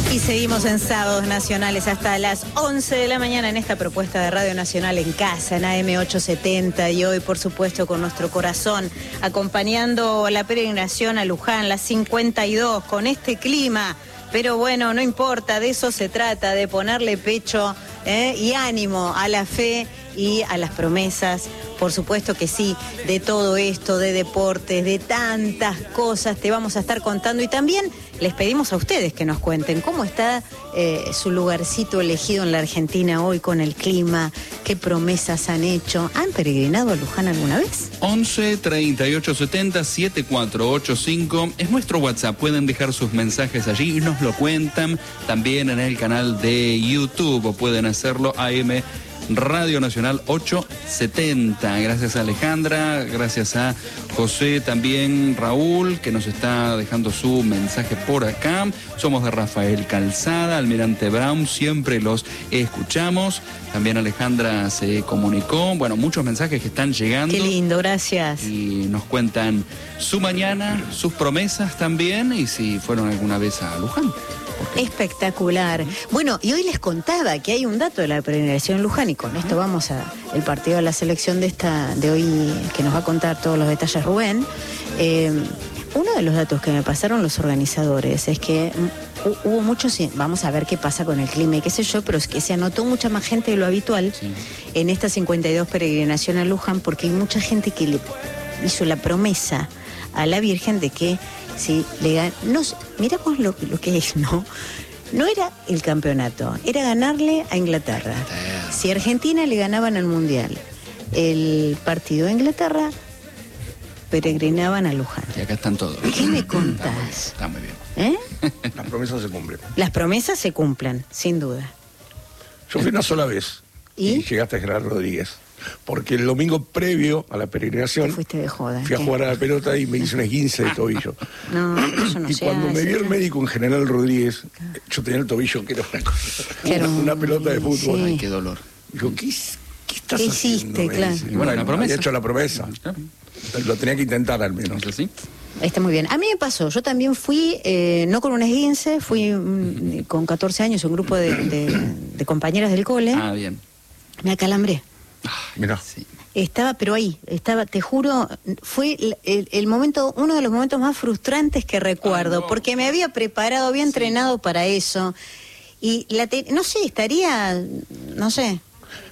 Y seguimos en Sábados Nacionales hasta las 11 de la mañana en esta propuesta de Radio Nacional en casa, en AM870. Y hoy, por supuesto, con nuestro corazón, acompañando la peregrinación a Luján, las 52, con este clima. Pero bueno, no importa, de eso se trata, de ponerle pecho y ánimo a la fe y a las promesas. Por supuesto que sí, de todo esto, de deportes, de tantas cosas te vamos a estar contando. Y también les pedimos a ustedes que nos cuenten cómo está su lugarcito elegido en la Argentina hoy con el clima, qué promesas han hecho. ¿Han peregrinado a Luján alguna vez? 11 38 70 7485 es nuestro WhatsApp. Pueden dejar sus mensajes allí y nos lo cuentan. También en el canal de YouTube o pueden hacerlo AM Radio Nacional 870. Gracias a Alejandra, gracias a José, también Raúl, que nos está dejando su mensaje por acá. Somos de Rafael Calzada, Almirante Brown, siempre los escuchamos. También Alejandra se comunicó. Bueno, muchos mensajes que están llegando. Qué lindo, gracias. Y nos cuentan su mañana, sus promesas también, y si fueron alguna vez a Luján. Espectacular. Bueno, y hoy les contaba que hay un dato de la peregrinación en Luján, y con esto vamos a el partido de la selección de hoy, que nos va a contar todos los detalles Rubén. Uno de los datos que me pasaron los organizadores es que hubo muchos, vamos a ver qué pasa con el clima y qué sé yo, pero es que se anotó mucha más gente de lo habitual en esta 52 peregrinación a Luján, porque hay mucha gente que le hizo la promesa a la Virgen de que si le miramos lo que es, ¿no? No era el campeonato, era ganarle a Inglaterra. Si Argentina le ganaban al Mundial, el partido de Inglaterra, peregrinaban a Luján. Y acá están todos. ¿Qué me contás? Está muy bien. Las promesas se cumplen. Las promesas se cumplen, sin duda. Yo fui una sola vez y llegaste a Gerardo Rodríguez. Porque el domingo previo a la peregrinación fuiste de joda, fui a jugar a la pelota y me hice un esguince de tobillo. No, eso no. Y cuando me vio el médico en General Rodríguez, yo tenía el tobillo que era una cosa, una pelota de fútbol. Sí. Ay, qué dolor. Dijo, ¿qué estás ¿Qué haciendo? hiciste, claro? Y bueno, la promesa. había hecho la promesa. Lo tenía que intentar al menos. ¿Sí? Está muy bien. A mí me pasó, yo también fui, no con un esguince, fui con 14 años, un grupo de compañeras del cole. Ah, bien. Me acalambré. Mirá. Sí. Estaba, te juro, fue el momento, uno de los momentos más frustrantes que recuerdo, porque me había preparado, había entrenado para eso, y no sé, estaría, no sé...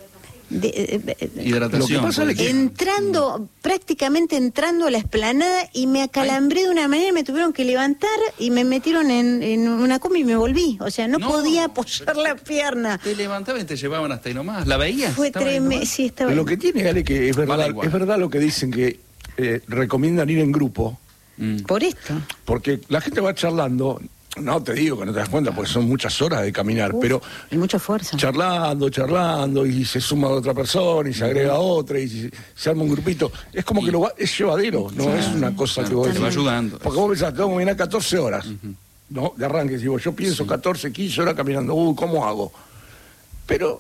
hidratación. Lo que pasa es que prácticamente entrando a la explanada, y me acalambré de una manera, me tuvieron que levantar y me metieron en una combi y me volví. O sea, no podía apoyar la pierna. Te levantaban y te llevaban hasta ahí nomás. ¿La veías? Fue tremendo. Sí, estaba. Lo que tiene, Ale, que es verdad lo que dicen, que recomiendan ir en grupo. Por esto. Porque la gente va charlando. No te digo que no te das cuenta, porque son muchas horas de caminar, pero... Y mucha fuerza. Charlando, y se suma otra persona, y se agrega otra, y se arma un grupito. Es como que es llevadero, no es una cosa que vos... Te va ayudando. Porque vos pensás, tengo que caminar 14 horas, ¿no? De arranque, digo, yo pienso 14, 15 horas caminando, ¿cómo hago? Pero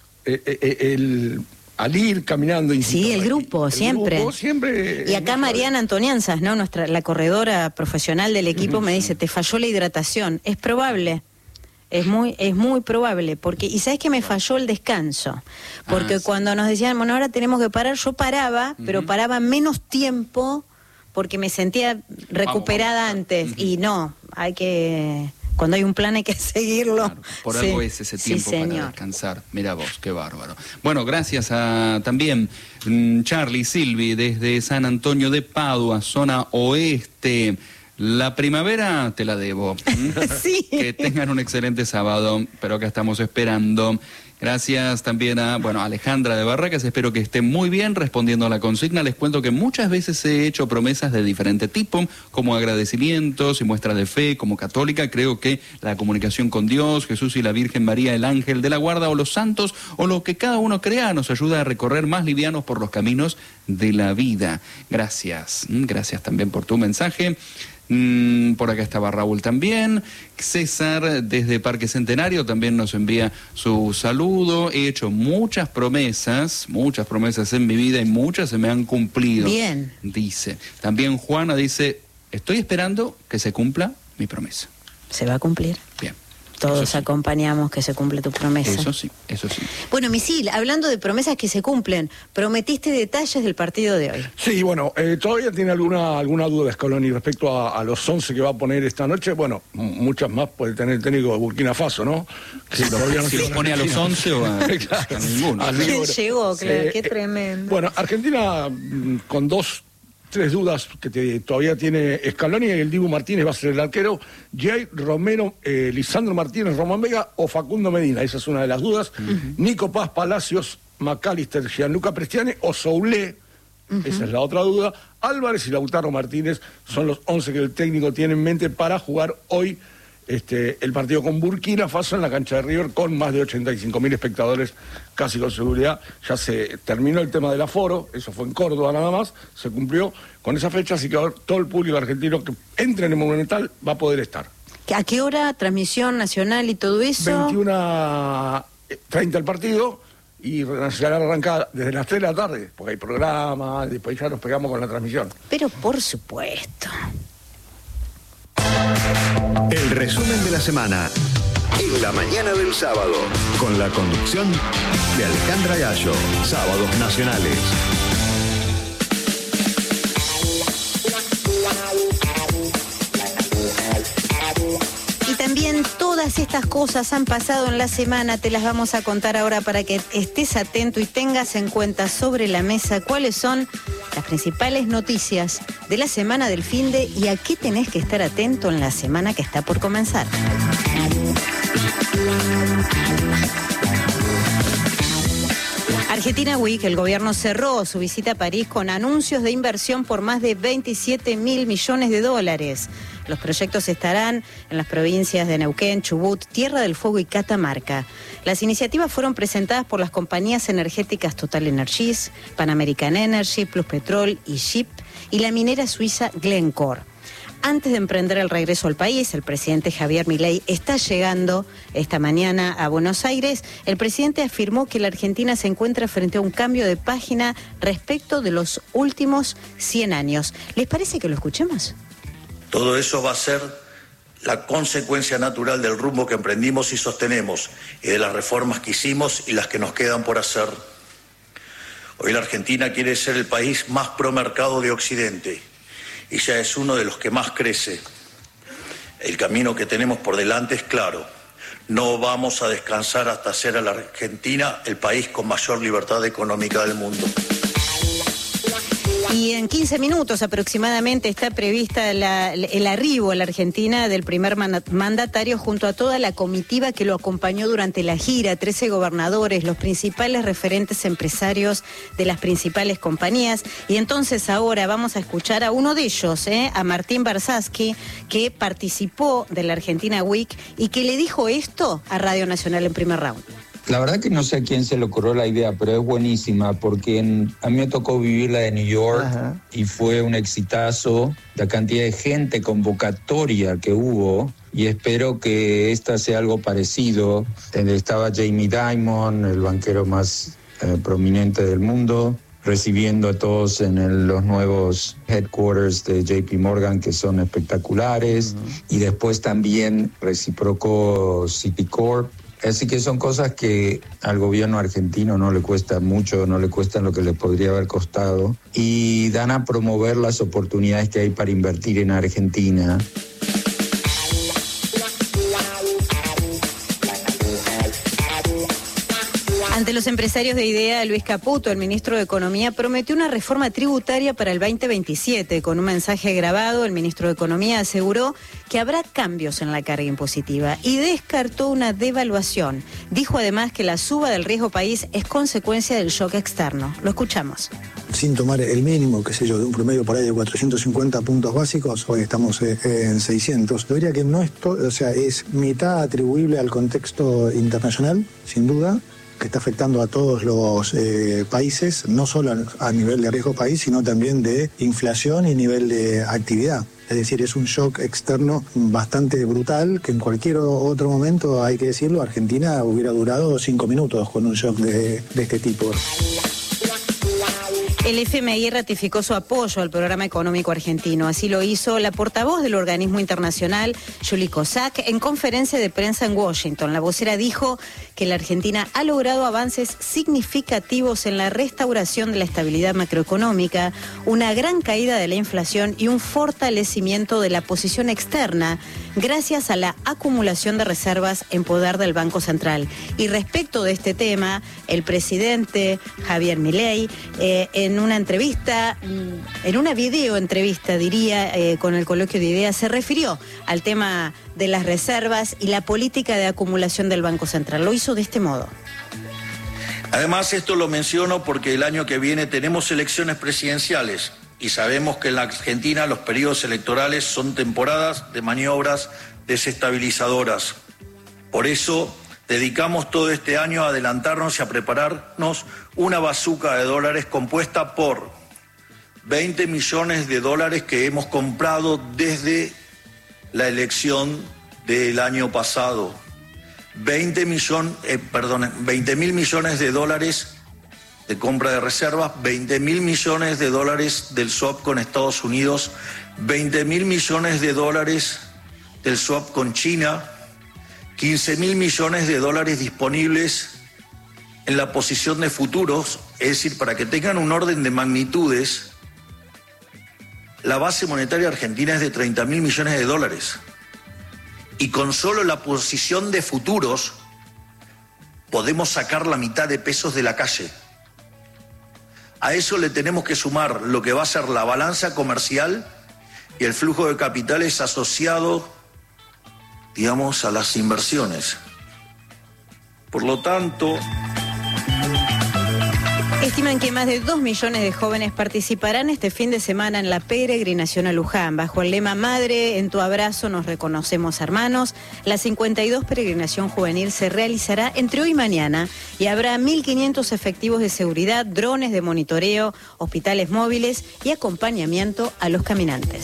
al ir caminando... Sí, el grupo, siempre. Grupo, siempre. Y acá Mariana Antonianzas, ¿no? La corredora profesional del equipo, me dice, te falló la hidratación. Es probable. Es muy probable, porque, y sabes que me falló el descanso, porque cuando nos decían, bueno, ahora tenemos que parar, yo paraba, pero paraba menos tiempo, porque me sentía recuperada antes, y no, cuando hay un plan hay que seguirlo. Claro, por algo es ese tiempo para descansar. Mira vos, qué bárbaro. Bueno, gracias a también Charlie Silvi desde San Antonio de Padua, zona oeste. La primavera te la debo. Sí. Que tengan un excelente sábado, pero acá estamos esperando. Gracias también a Alejandra de Barracas, espero que esté muy bien respondiendo a la consigna. Les cuento que muchas veces he hecho promesas de diferente tipo, como agradecimientos y muestras de fe. Como católica creo que la comunicación con Dios, Jesús y la Virgen María, el ángel de la guarda, o los santos, o lo que cada uno crea, nos ayuda a recorrer más livianos por los caminos de la vida. Gracias. Gracias también por tu mensaje. Por acá estaba Raúl también. César desde Parque Centenario también nos envía su saludo. He hecho muchas promesas en mi vida y muchas se me han cumplido. Bien. Dice. También Juana dice, estoy esperando que se cumpla mi promesa. ¿Se va a cumplir? Bien. todos sí acompañamos que se cumple tu promesa. Eso sí, eso sí. Bueno, Misil, hablando de promesas que se cumplen, prometiste detalles del partido de hoy. Sí, bueno, todavía tiene alguna duda Scaloni respecto a los 11 que va a poner esta noche. Bueno, muchas más puede tener el técnico de Burkina Faso, ¿no? Si los pone a los 11 o a ninguno. ¿Quién llegó? Claro, qué tremendo. Bueno, Argentina con 3 dudas que todavía tiene Scaloni. El Dibu Martínez va a ser el arquero, Jay Romero, Lisandro Martínez, Román Vega o Facundo Medina, esa es una de las dudas. Nico Paz, Palacios, McAllister, Gianluca Prestiani o Soulé, esa es la otra duda. Álvarez y Lautaro Martínez son los 11 que el técnico tiene en mente para jugar hoy el partido con Burkina Faso en la cancha de River, con más de 85.000 espectadores, casi con seguridad. Ya se terminó el tema del aforo, eso fue en Córdoba nada más, se cumplió con esa fecha, así que ahora todo el público argentino que entre en el Monumental va a poder estar. ¿A qué hora? ¿Transmisión nacional y todo eso? 21:30 el partido, y Nacional arranca desde las 3 de la tarde, porque hay programa, después ya nos pegamos con la transmisión. Pero por supuesto. El resumen de la semana en la mañana del sábado, con la conducción de Alejandra Gallo. Sábados Nacionales. Y también todas estas cosas han pasado en la semana, te las vamos a contar ahora para que estés atento y tengas en cuenta sobre la mesa cuáles son las principales noticias de la semana del finde y a qué tenés que estar atento en la semana que está por comenzar. Argentina Week, el gobierno cerró su visita a París con anuncios de inversión por más de 27.000 millones de dólares. Los proyectos estarán en las provincias de Neuquén, Chubut, Tierra del Fuego y Catamarca. Las iniciativas fueron presentadas por las compañías energéticas Total Energies, Pan American Energy, Plus Petrol y Ship y la minera suiza Glencore. Antes de emprender el regreso al país, el presidente Javier Milei está llegando esta mañana a Buenos Aires. El presidente afirmó que la Argentina se encuentra frente a un cambio de página respecto de los últimos 100 años. ¿Les parece que lo escuchemos? Todo eso va a ser la consecuencia natural del rumbo que emprendimos y sostenemos, y de las reformas que hicimos y las que nos quedan por hacer. Hoy la Argentina quiere ser el país más promercado de Occidente, y ya es uno de los que más crece. El camino que tenemos por delante es claro. No vamos a descansar hasta hacer a la Argentina el país con mayor libertad económica del mundo. Y en 15 minutos aproximadamente está prevista el arribo a la Argentina del primer mandatario junto a toda la comitiva que lo acompañó durante la gira, 13 gobernadores, los principales referentes empresarios de las principales compañías. Y entonces ahora vamos a escuchar a uno de ellos, a Martín Barsaski, que participó de la Argentina Week y que le dijo esto a Radio Nacional en Primer Round. La verdad que no sé a quién se le ocurrió la idea, pero es buenísima porque a mí me tocó vivir la de New York. Ajá. Y fue un exitazo, la cantidad de gente, convocatoria que hubo, y espero que esta sea algo parecido. Estaba Jamie Dimon, el banquero más prominente del mundo, recibiendo a todos en los nuevos headquarters de JP Morgan, que son espectaculares, y después también reciprocó Citicorp. Así que son cosas que al gobierno argentino no le cuesta mucho, no le cuestan lo que le podría haber costado, y dan a promover las oportunidades que hay para invertir en Argentina. Ante los empresarios de IDEA, Luis Caputo, el ministro de Economía, prometió una reforma tributaria para el 2027. Con un mensaje grabado, el ministro de Economía aseguró que habrá cambios en la carga impositiva y descartó una devaluación. Dijo además que la suba del riesgo país es consecuencia del shock externo. Lo escuchamos. Sin tomar el mínimo, qué sé yo, de un promedio por ahí de 450 puntos básicos, hoy estamos en 600. Yo diría que no es todo, o sea, es mitad atribuible al contexto internacional, sin duda, que está afectando a todos los países, no solo a nivel de riesgo país, sino también de inflación y nivel de actividad. Es decir, es un shock externo bastante brutal, que en cualquier otro momento, hay que decirlo, Argentina hubiera durado 5 minutos con un shock de este tipo. El FMI ratificó su apoyo al programa económico argentino. Así lo hizo la portavoz del organismo internacional, Julie Kozak, en conferencia de prensa en Washington. La vocera dijo que la Argentina ha logrado avances significativos en la restauración de la estabilidad macroeconómica, una gran caída de la inflación y un fortalecimiento de la posición externa gracias a la acumulación de reservas en poder del Banco Central. Y respecto de este tema, el presidente Javier Milei, en una entrevista, en una videoentrevista, diría, con el Coloquio de Ideas, se refirió al tema de las reservas y la política de acumulación del Banco Central. Lo hizo de este modo. Además, esto lo menciono porque el año que viene tenemos elecciones presidenciales y sabemos que en la Argentina los periodos electorales son temporadas de maniobras desestabilizadoras. Por eso dedicamos todo este año a adelantarnos y a prepararnos una bazuca de dólares compuesta por 20 millones de dólares que hemos comprado desde la elección del año pasado. 20 mil millones de dólares de compra de reservas, 20 mil millones de dólares del swap con Estados Unidos, 20 mil millones de dólares del swap con China, 15 mil millones de dólares disponibles en la posición de futuros. Es decir, para que tengan un orden de magnitudes, la base monetaria argentina es de 30 mil millones de dólares. Y con solo la posición de futuros podemos sacar la mitad de pesos de la calle. A eso le tenemos que sumar lo que va a ser la balanza comercial y el flujo de capitales asociado, digamos, a las inversiones. Por lo tanto, estiman que más de 2 millones de jóvenes participarán este fin de semana en la peregrinación a Luján. Bajo el lema Madre, en tu abrazo nos reconocemos hermanos, la 52 peregrinación juvenil se realizará entre hoy y mañana y habrá 1.500 efectivos de seguridad, drones de monitoreo, hospitales móviles y acompañamiento a los caminantes.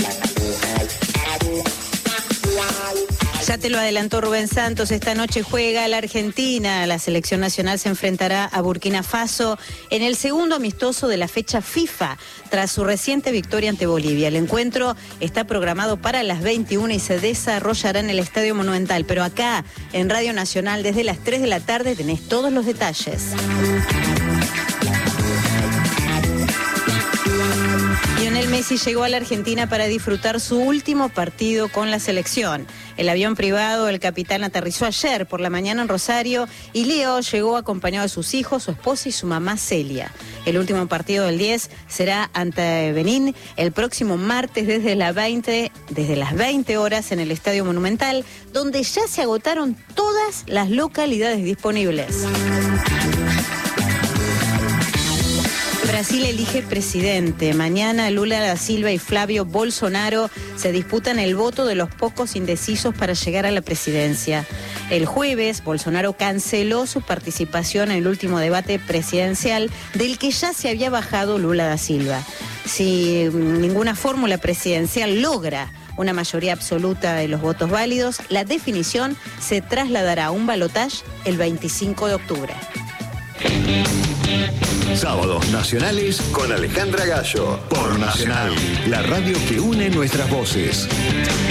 Ya te lo adelantó Rubén Santos, esta noche juega la Argentina. La selección nacional se enfrentará a Burkina Faso en el segundo amistoso de la fecha FIFA, tras su reciente victoria ante Bolivia. El encuentro está programado para las 21 y se desarrollará en el Estadio Monumental. Pero acá, en Radio Nacional, desde las 3 de la tarde, tenés todos los detalles. Lionel Messi llegó a la Argentina para disfrutar su último partido con la selección. El avión privado del capitán aterrizó ayer por la mañana en Rosario y Leo llegó acompañado de sus hijos, su esposa y su mamá Celia. El último partido del 10 será ante Benín el próximo martes desde las 20 horas en el Estadio Monumental, donde ya se agotaron todas las localidades disponibles. Brasil elige presidente. Mañana Lula da Silva y Flavio Bolsonaro se disputan el voto de los pocos indecisos para llegar a la presidencia. El jueves, Bolsonaro canceló su participación en el último debate presidencial del que ya se había bajado Lula da Silva. Si ninguna fórmula presidencial logra una mayoría absoluta de los votos válidos, la definición se trasladará a un balotaje el 25 de octubre. Sábados nacionales con Alejandra Gallo. Por Nacional, la radio que une nuestras voces.